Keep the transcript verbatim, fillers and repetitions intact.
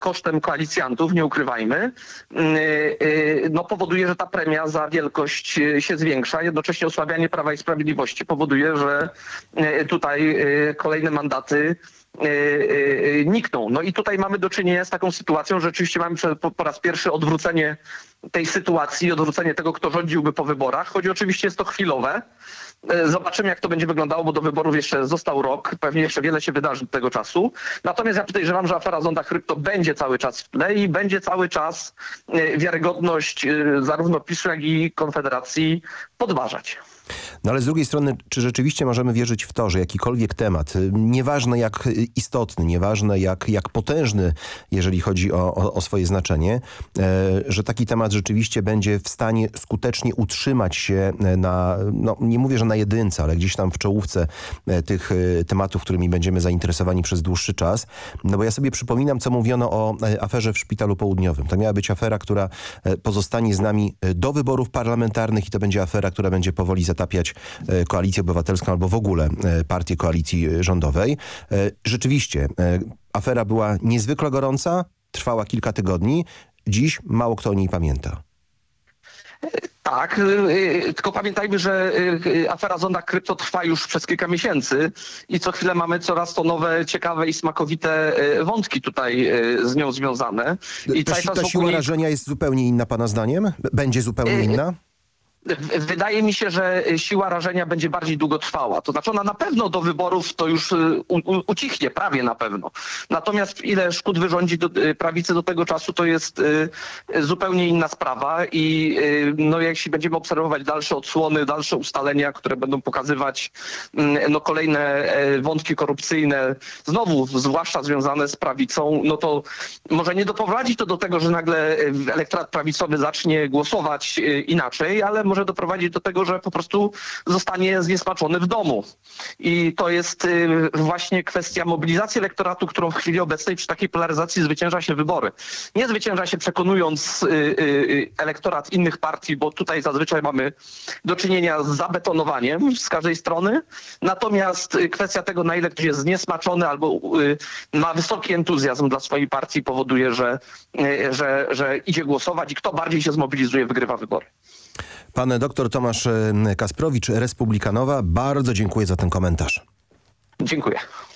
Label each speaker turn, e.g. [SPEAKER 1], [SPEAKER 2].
[SPEAKER 1] kosztem koalicjantów, nie ukrywajmy, no powoduje, że ta premia za wielkość się zwiększa. Jednocześnie osłabianie Prawa i Sprawiedliwości powoduje, że tutaj kolejne mandaty nikną. No i tutaj mamy do czynienia z taką sytuacją, że rzeczywiście mamy po, po raz pierwszy odwrócenie tej sytuacji, odwrócenie tego, kto rządziłby po wyborach. Choć oczywiście jest to chwilowe. Zobaczymy, jak to będzie wyglądało, bo do wyborów jeszcze został rok. Pewnie jeszcze wiele się wydarzy do tego czasu. Natomiast ja podejrzewam, że afera Zonda Krypto będzie cały czas w tle i będzie cały czas wiarygodność zarówno PiSu, jak i Konfederacji podważać.
[SPEAKER 2] No ale z drugiej strony, czy rzeczywiście możemy wierzyć w to, że jakikolwiek temat, nieważne jak istotny, nieważne jak, jak potężny, jeżeli chodzi o, o, o swoje znaczenie, e, że taki temat rzeczywiście będzie w stanie skutecznie utrzymać się na, no nie mówię, że na jedynce, ale gdzieś tam w czołówce tych tematów, którymi będziemy zainteresowani przez dłuższy czas. No bo ja sobie przypominam, co mówiono o aferze w Szpitalu Południowym. To miała być afera, która pozostanie z nami do wyborów parlamentarnych i to będzie afera, która będzie powoli zatapiać Koalicję Obywatelską albo w ogóle partię koalicji rządowej. Rzeczywiście afera była niezwykle gorąca, trwała kilka tygodni. Dziś mało kto o niej pamięta.
[SPEAKER 1] Tak, tylko pamiętajmy, że afera Zonda Krypto trwa już przez kilka miesięcy i co chwilę mamy coraz to nowe, ciekawe i smakowite wątki tutaj z nią związane. I
[SPEAKER 2] ta, ta siła niej... rażenia jest zupełnie inna pana zdaniem? Będzie zupełnie inna?
[SPEAKER 1] Wydaje mi się, że siła rażenia będzie bardziej długotrwała. To znaczy ona na pewno do wyborów to już u, u, ucichnie, prawie na pewno. Natomiast ile szkód wyrządzi do, prawicy do tego czasu, to jest y, zupełnie inna sprawa i y, no, jeśli będziemy obserwować dalsze odsłony, dalsze ustalenia, które będą pokazywać y, no, kolejne y, wątki korupcyjne, znowu zwłaszcza związane z prawicą, no to może nie doprowadzi to do tego, że nagle elektorat prawicowy zacznie głosować y, inaczej, ale może doprowadzić do tego, że po prostu zostanie zniesmaczony w domu. I to jest właśnie kwestia mobilizacji elektoratu, którą w chwili obecnej przy takiej polaryzacji zwycięża się wybory. Nie zwycięża się przekonując elektorat innych partii, bo tutaj zazwyczaj mamy do czynienia z zabetonowaniem z każdej strony. Natomiast kwestia tego, na ile ktoś jest zniesmaczony albo ma wysoki entuzjazm dla swojej partii, powoduje, że, że, że idzie głosować i kto bardziej się zmobilizuje, wygrywa wybory.
[SPEAKER 2] Pan doktor Tomasz Kasprowicz, Republikanowa. Bardzo dziękuję za ten komentarz.
[SPEAKER 1] Dziękuję.